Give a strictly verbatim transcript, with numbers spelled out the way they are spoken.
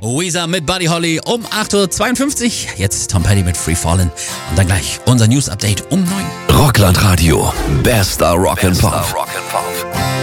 Weezer mit Buddy Holly um acht Uhr zweiundfünfzig. Jetzt Tom Petty mit Free Fallin'. Und dann gleich unser News-Update um neun. Rockland Radio. Bester Rock and Pop.